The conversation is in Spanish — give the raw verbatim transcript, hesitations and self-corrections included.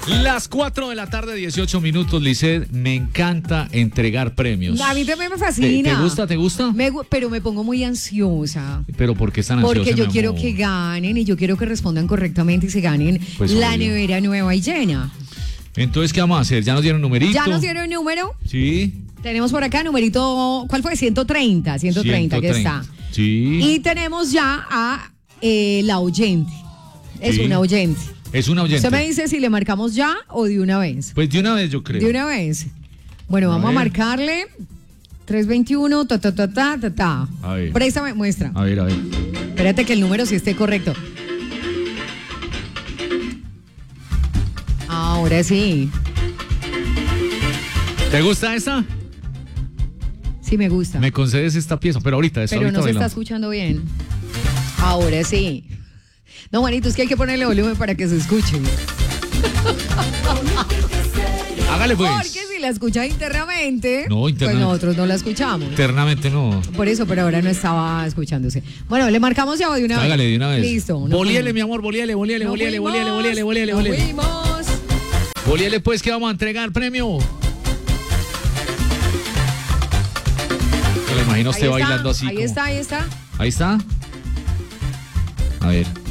Las cuatro de la tarde, dieciocho minutos, Lisset. Me encanta entregar premios. A mí también me ¿Te, fascina. te gusta? ¿Te gusta? Me gu- pero me pongo muy ansiosa. ¿Pero por qué están ansiosa? Porque yo mi quiero amor? que ganen y yo quiero que respondan correctamente y se ganen Pues la obvio. nevera nueva y llena. Entonces, ¿qué vamos a hacer? ¿Ya nos dieron numerito? ¿Ya nos dieron el número? Sí. Tenemos por acá numerito, ¿cuál fue? ciento treinta, ciento treinta, que está. Sí. Y tenemos ya a eh, la oyente. Es Sí. una oyente. Es una oyente. Usted me dice si le marcamos ya o de una vez. Pues de una vez, yo creo. De una vez. Bueno, A vamos a ver. marcarle trescientos veintiuno, ta, ta, ta, ta, ta, ta. A ver. Préstame, muestra. A ver, a ver. Espérate que el número sí esté correcto. Ahora sí. ¿Te gusta esa? Sí me gusta. Me concedes esta pieza, pero ahorita, esta Pero ahorita no se está bailamos. escuchando bien. Ahora sí. No, Juanito, es que hay que ponerle volumen para que se escuche. Hágale pues. Porque si la escucha internamente, No, pues internamente. nosotros no la escuchamos. Eternamente no. Por eso, pero ahora no estaba escuchándose. Bueno, le marcamos ya de una vez. Hágale de una vez. Listo. nos Boliele, fuimos. mi amor, boliele, boliele, Nos boliele, fuimos, boliele, boliele, boliele, nos boliele. fuimos. Boliele, pues, que vamos a entregar premio. Me lo imagino usted Ahí está, bailando así. Ahí como- está, ahí está. Ahí está. A ver.